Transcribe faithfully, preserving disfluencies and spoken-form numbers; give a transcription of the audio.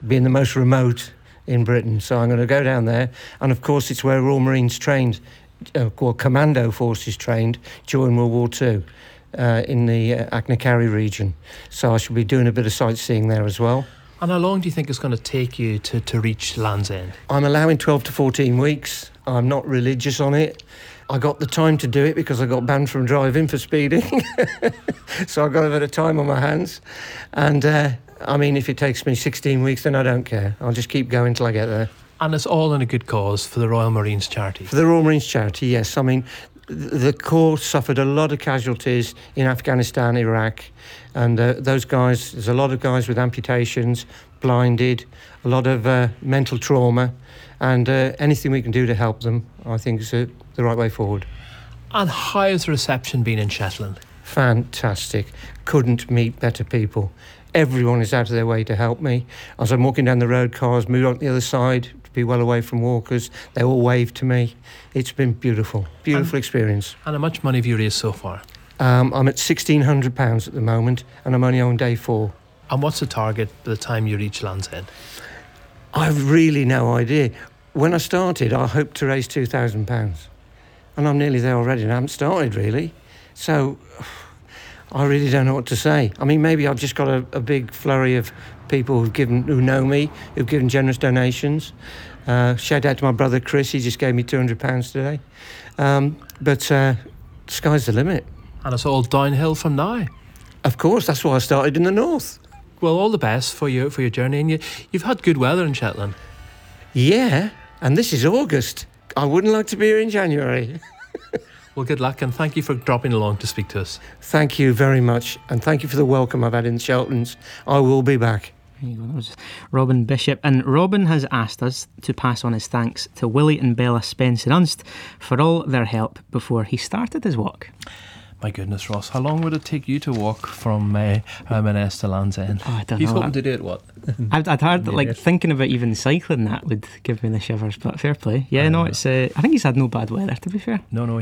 being the most remote in Britain. So I'm going to go down there, and of course it's where Royal Marines trained, uh, or Commando Forces trained during World War Two, uh, in the uh, Achnacarry region. So I shall be doing a bit of sightseeing there as well. And how long do you think it's going to take you to, to reach Land's End? I'm allowing twelve to fourteen weeks. I'm not religious on it. I got the time to do it because I got banned from driving for speeding. So I've got a bit of time on my hands. And, uh, I mean, if it takes me sixteen weeks, then I don't care. I'll just keep going till I get there. And it's all in a good cause for the Royal Marines charity? For the Royal Marines charity, yes. I mean, the Corps suffered a lot of casualties in Afghanistan, Iraq, and uh, those guys, there's a lot of guys with amputations, blinded, a lot of uh, mental trauma, and uh, anything we can do to help them, I think is uh, the right way forward. And how has the reception been in Shetland? Fantastic. Couldn't meet better people. Everyone is out of their way to help me. As I'm walking down the road, cars move on the other side to be well away from walkers. They all wave to me. It's been beautiful, beautiful and, experience. And how much money have you raised so far? Um, I'm at sixteen hundred pounds at the moment, and I'm only on day four. And what's the target by the time you reach Land's End? I've really no idea. When I started, I hoped to raise two thousand pounds. And I'm nearly there already, and I haven't started, really. So I really don't know what to say. I mean, maybe I've just got a, a big flurry of people who've given, who know me, who've given generous donations. Uh, shout out to my brother Chris, he just gave me two hundred pounds today. Um, but uh, the sky's the limit. And it's all downhill from now? Of course, that's why I started in the north. Well, all the best for your, for your journey. And you, you've had good weather in Shetland. Yeah, and this is August. I wouldn't like to be here in January. Well, good luck, and thank you for dropping along to speak to us. Thank you very much, and thank you for the welcome I've had in Sheltons. I will be back. There you go, that was Robin Bishop. And Robin has asked us to pass on his thanks to Willie and Bella Spencer Unst for all their help before he started his walk. My goodness, Ross, how long would it take you to walk from uh, M and S to Land's End? Oh, I don't He's know. hoping to do it, what? I'd, I'd heard that, like, Yes. thinking about even cycling that would give me the shivers, but fair play. Yeah, I no, know. it's. Uh, I think he's had no bad weather, to be fair. No, no,